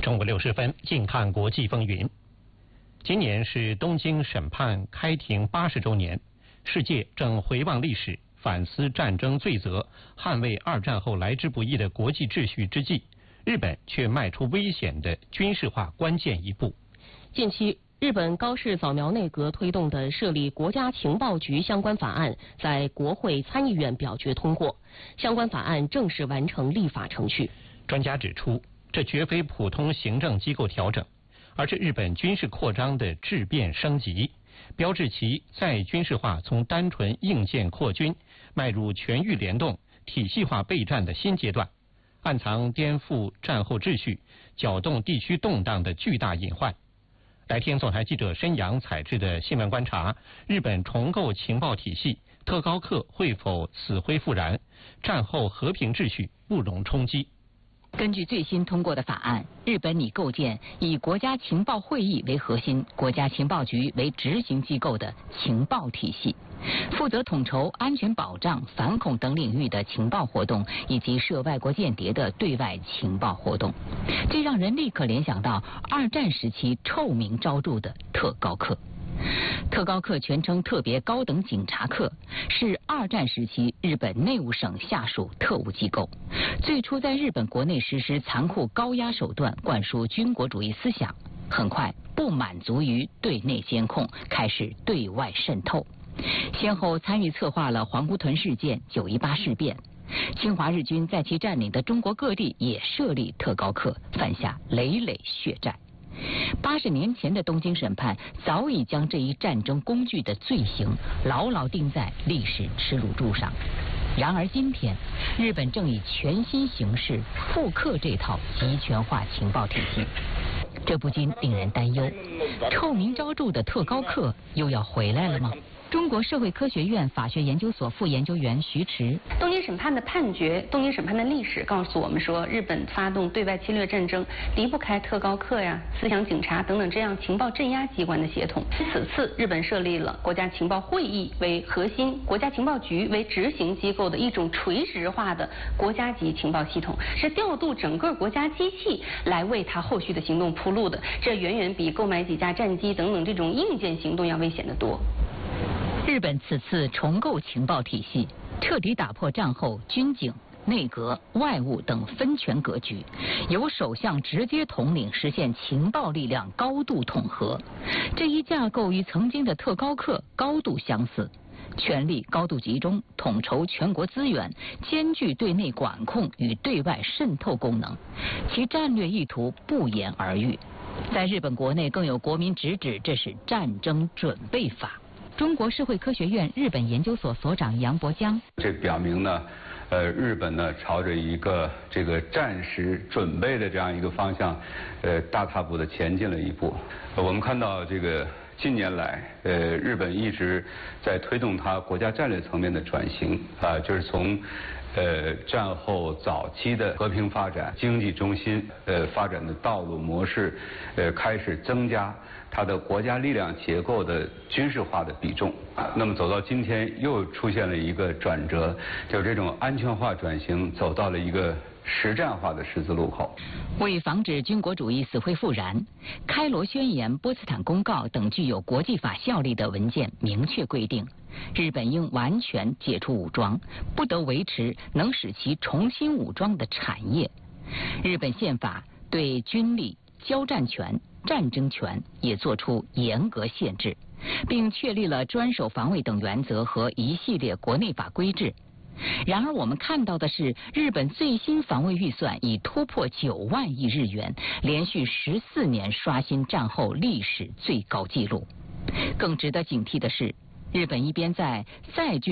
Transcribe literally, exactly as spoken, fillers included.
中午六时分，近看国际风云。今年是东京审判开庭八十周年，世界正回望历史，反思战争罪责，捍卫二战后来之不易的国际秩序之际，日本却迈出危险的军事化关键一步。 近期，日本高市早苗内阁推动的设立国家情报局相关法案在国会参议院表决通过，相关法案正式完成立法程序。 专家指出，这绝非普通行政机构调整，而是日本军事扩张的质变升级，标志其再军事化从单纯硬件扩军迈入全域联动、体系化备战的新阶段，暗藏颠覆战后秩序、搅动地区动荡的巨大隐患。来听总台记者申阳采制的新闻观察：日本重构情报体系，特高课会否死灰复燃？战后和平秩序不容冲击。 根据最新通过的法案，日本拟构建以国家情报会议为核心、国家情报局为执行机构的情报体系，负责统筹安全保障、反恐等领域的情报活动，以及涉外国间谍的对外情报活动。这让人立刻联想到二战时期臭名昭著的特高课。特高课全称特别高等警察课，是二战时期日本内务省下属特务机构，最初在日本国内实施残酷高压手段，灌输军国主义思想，很快不满足于对内监控，开始对外渗透，先后参与策划了皇姑屯事件、九一八事变。侵华日军在其占领的中国各地也设立特高课，犯下累累血债。八十年前的东京审判早已将这一战争工具的罪行牢牢钉在历史耻辱柱上。然而今天，日本正以全新形式复刻这套集权化情报体系，这不禁令人担忧：臭名昭著的特高课又要回来了吗？中国社会科学院法学研究所副研究员徐迟， 东京审判的判决，东京审判的历史告诉我们说，日本发动对外侵略战争离不开特高课呀、思想警察等等这样情报镇压机关的协同。此次日本设立了国家情报会议为核心、国家情报局为执行机构的一种垂直化的国家级情报系统，是调度整个国家机器来为它后续的行动铺路的。这远远比购买几架战机等等这种硬件行动要危险得多。 日本此次重构情报体系，彻底打破战后军警、内阁、外务等分权格局，由首相直接统领，实现情报力量高度统合。这一架构与曾经的特高课高度相似，权力高度集中，统筹全国资源，兼具对内管控与对外渗透功能，其战略意图不言而喻。在日本国内更有国民直指这是战争准备法。中国社会科学院日本研究所所长杨伯江， 这表明呢，呃，日本呢朝着一个这个战时准备的这样一个方向，呃，大踏步的前进了一步。呃、我们看到这个近年来，呃，日本一直在推动它国家战略层面的转型啊、呃，就是从呃战后早期的和平发展、经济中心呃发展的道路模式，呃，开始增加它的国家力量结构的军事化的比重啊，那么走到今天又出现了一个转折，就是这种安全化转型走到了一个实战化的十字路口。 为防止军国主义死灰复燃，开罗宣言、波茨坦公告等具有国际法效力的文件明确规定，日本应完全解除武装，不得维持能使其重新武装的产业。日本宪法对军力、交战权、战争权也作出严格限制，并确立了专守防卫等原则和一系列国内法规制。然而我们看到的是，日本最新防卫预算已突破九万亿日元，连续十四年刷新战后历史最高纪录。更值得警惕的是，日本一边在再军